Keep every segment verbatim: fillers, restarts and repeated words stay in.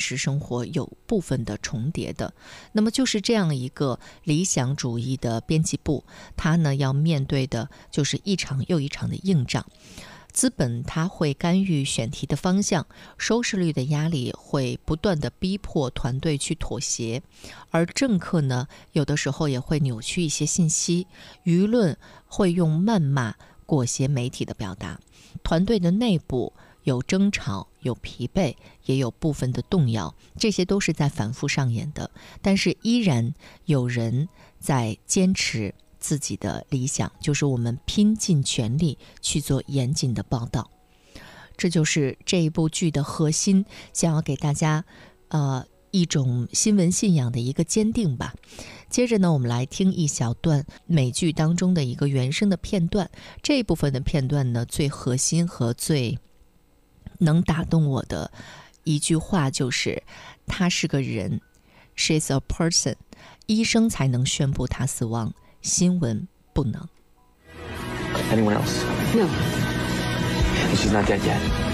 实生活有部分的重叠的。那么就是这样一个理想主义的编辑部，它呢要面对的就是一场又一场的硬仗。资本它会干预选题的方向，收视率的压力会不断地逼迫团队去妥协，而政客呢，有的时候也会扭曲一些信息，舆论会用谩骂裹挟媒体的表达，团队的内部有争吵，有疲惫，也有部分的动摇，这些都是在反复上演的，但是依然有人在坚持自己的理想，就是我们拼尽全力去做严谨的报道。这就是这一部剧的核心，想要给大家呃一种新闻信仰的一个坚定吧。接着呢，我们来听一小段美剧当中的一个原声的片段。这一部分的片段呢，最核心和最能打动我的一句话就是他是个人， She's a person， 医生才能宣布他死亡，新闻不能。 Anyone else? No. She's not dead yet.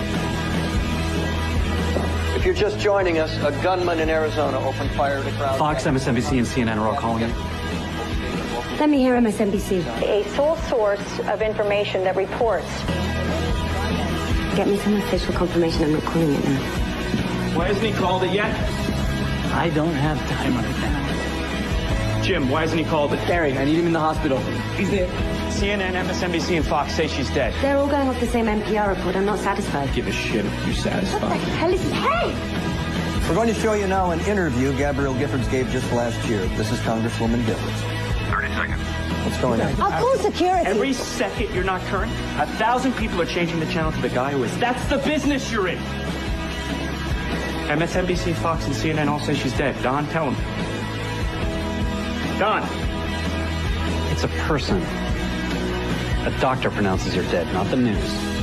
If you're just joining us, a gunman in Arizona opened fire at a crowd. Fox, M S N B C, and C N N are all calling in. Let me hear M S N B C. A sole source of information that reports. Get me some official confirmation. I'm not calling it now. Why hasn't he called it yet? I don't have time right now. Jim, why hasn't he called it? Barry, I need him in the hospital. He's there. C N N, M S N B C, and Fox say she's dead. They're all going off the same N P R report. I'm not satisfied. Give a shit if you're satisfied. What the hell is this? Hey! We're going to show you now an interview Gabrielle Giffords gave just last year. This is Congresswoman Giffords. thirty seconds. What's going on? I'll call security. Every second you're not current, a thousand people are changing the channel to the guy who is. That's the business you're in. M S N B C, Fox, and C N N all say she's dead. Don, tell him. Don. It's a person. A doctor pronounces her dead, not the news.